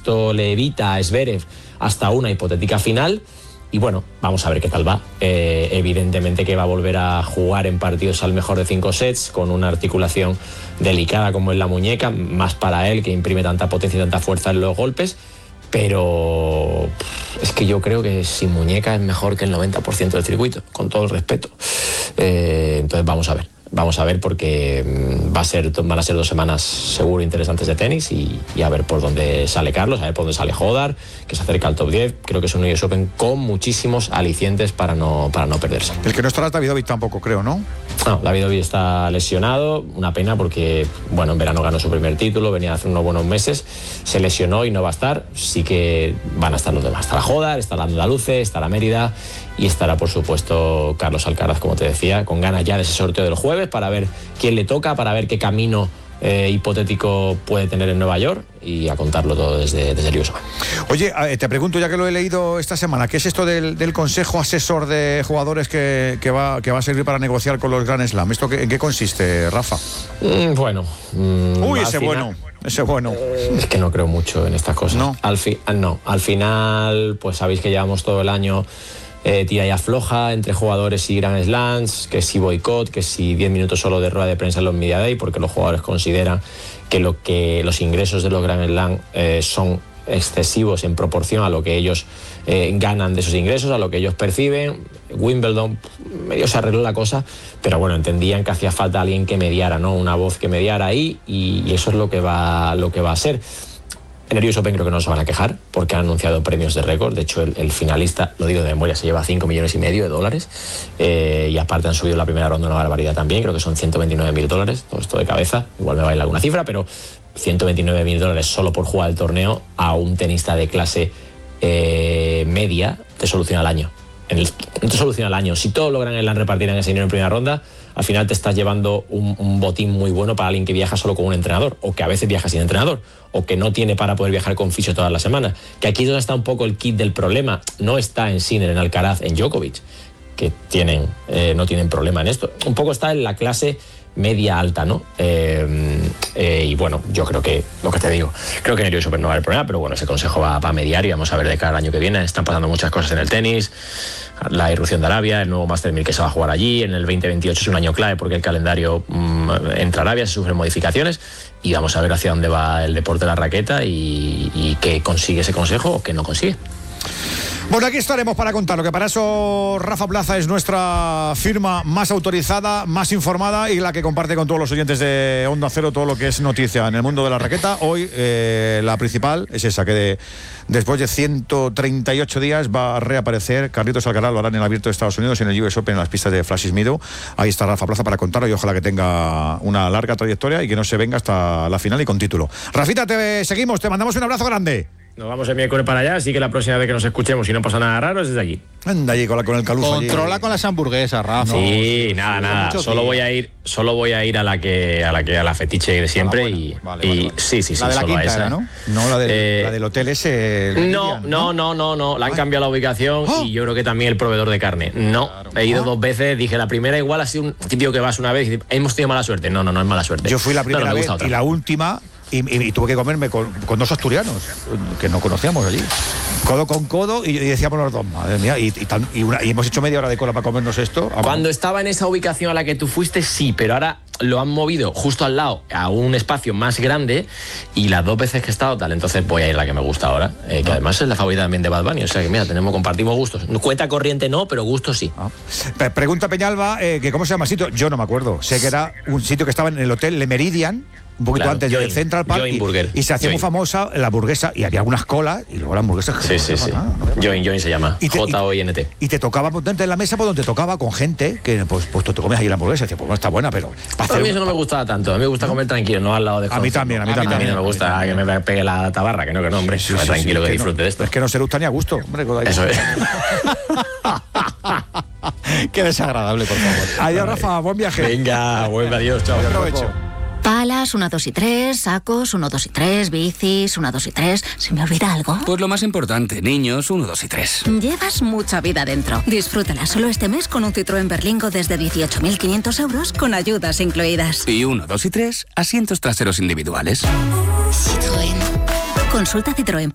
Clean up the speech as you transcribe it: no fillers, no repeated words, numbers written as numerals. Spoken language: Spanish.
esto le evita a Zverev hasta una hipotética final. Y bueno, vamos a ver qué tal va. Evidentemente que va a volver a jugar en partidos al mejor de 5 sets, con una articulación delicada como es la muñeca, más para él, que imprime tanta potencia y tanta fuerza en los golpes. Pero es que yo creo que sin muñeca es mejor que el 90% del circuito, con todo el respeto. Entonces vamos a ver porque van a ser 2 semanas seguro interesantes de tenis y a ver por dónde sale Carlos, a ver por dónde sale Hodar, que se acerca al top 10. Creo que es un US Open con muchísimos alicientes para no perderse. El que no estará Davidovich tampoco, creo, ¿no? No, Davidovich está lesionado, una pena porque, bueno, en verano ganó su primer título, venía a hacer unos buenos meses, se lesionó y no va a estar. Sí que van a estar los demás. Estará Hodar, estará Andaluce, estará Mérida y estará, por supuesto, Carlos Alcaraz, como te decía, con ganas ya de ese sorteo del jueves para ver quién le toca, para ver qué camino hipotético puede tener en Nueva York y a contarlo todo desde el US Open. Oye, te pregunto, ya que lo he leído esta semana, ¿qué es esto del Consejo Asesor de Jugadores que va a servir para negociar con los Grand Slam? ¿Esto en qué consiste, Rafa? Bueno. Ese bueno. Es que no creo mucho en estas cosas. ¿No? Al final, pues sabéis que llevamos todo el año tira y afloja entre jugadores y Grand Slams, que si boicot, que si 10 minutos solo de rueda de prensa en los Media Day, porque los jugadores consideran que los ingresos de los Grand Slam son excesivos en proporción a lo que ellos ganan de esos ingresos, a lo que ellos perciben. Wimbledon medio se arregló la cosa, pero bueno, entendían que hacía falta alguien que mediara, ¿no? Una voz que mediara ahí, y eso es lo que va a ser. En el US Open creo que no se van a quejar porque han anunciado premios de récord. De hecho, el finalista, lo digo de memoria, se lleva $5,5 millones y aparte han subido la primera ronda una barbaridad también. Creo que son $129,000, todo esto de cabeza. Igual me baila alguna cifra, pero $129,000 solo por jugar el torneo a un tenista de clase media te soluciona el año. No te soluciona el año. Si todos logran repartir ese dinero en primera ronda, al final te estás llevando un botín muy bueno para alguien que viaja solo con un entrenador, o que a veces viaja sin entrenador, o que no tiene para poder viajar con fisio todas las semanas. Que aquí es donde está un poco el kit del problema. No está en Sinner, en Alcaraz, en Djokovic, que no tienen problema en esto. Un poco está en la clase media alta, ¿no? Y bueno, yo creo que, lo que te digo, creo que en el US Open no va a haber problema, pero bueno, ese consejo va a mediar y vamos a ver de cara al año que viene. Están pasando muchas cosas en el tenis, la irrupción de Arabia, el nuevo Master 1000 que se va a jugar allí, en el 2028 es un año clave porque el calendario entra Arabia, se sufren modificaciones y vamos a ver hacia dónde va el deporte de la raqueta y qué consigue ese consejo o qué no consigue. Bueno, aquí estaremos para contarlo, que para eso Rafa Plaza es nuestra firma más autorizada, más informada y la que comparte con todos los oyentes de Onda Cero todo lo que es noticia en el mundo de la raqueta. Hoy la principal es esa, que después de 138 días va a reaparecer Carlitos Alcaraz, lo harán en el Abierto de Estados Unidos, en el US Open, en las pistas de Flash Meadow. Ahí está Rafa Plaza para contarlo y ojalá que tenga una larga trayectoria y que no se venga hasta la final y con título. Rafita, te seguimos, te mandamos un abrazo grande. Nos vamos el miércoles para allá, así que la próxima vez que nos escuchemos y no pasa nada raro es desde allí. Anda allí con el caluso. Controla allí con las hamburguesas, Rafa. Sí, nada. Solo voy a ir a la fetiche de siempre. Vale. Sí, la de la quinta esa. era, ¿no? No, la del hotel ese. No. La han cambiado la ubicación y yo creo que también el proveedor de carne. No, claro. He ido 2 veces, dije la primera igual ha sido un típico que vas una vez y hemos tenido mala suerte. No es mala suerte. Yo fui la primera vez y la última. Y tuve que comerme con 2 asturianos que no conocíamos allí, codo con codo, y decíamos los dos, madre mía, y hemos hecho media hora de cola para comernos esto. Cuando estaba en esa ubicación a la que tú fuiste, sí, pero ahora lo han movido justo al lado a un espacio más grande y las 2 veces que he estado tal, entonces voy a ir a la que me gusta ahora, que además es la favorita también de Bad Bunny, o sea que mira, compartimos gustos. Cuenta corriente no, pero gustos sí. Pregunta Peñalba, que ¿cómo se llama el sitio? Yo no me acuerdo, sé que era un sitio que estaba en el hotel Le Meridian, un poquito antes del Central Park, y se hacía muy famosa la hamburguesa, y había algunas colas, y luego la hamburguesa... Sí. Join se llama, Joint. Y te tocaba ponerte en la mesa por donde te tocaba con gente, que pues tú te comes ahí la hamburguesa, y dices, pues no está buena, pero... A mí eso no me gustaba tanto, a mí me gusta comer tranquilo, no al lado de... A mí también. A mí no me gusta que me pegue la tabarra, que no, hombre, tranquilo, que disfrute de esto. Es que no se gusta ni a gusto, hombre. Eso es. Qué desagradable, por favor. Adiós, Rafa, buen viaje. Venga, buen adiós, chao. Aprovecho. Palas, 1, 2 y 3, sacos, 1, 2 y 3, bicis, 1, 2 y 3. ¿Se me olvida algo? Pues lo más importante, niños, 1, 2 y 3. Llevas mucha vida dentro. Disfrútala solo este mes con un Citroën Berlingo desde 18.500 euros con ayudas incluidas. Y 1, 2 y 3, asientos traseros individuales. Citroën. Consulta citroen.es.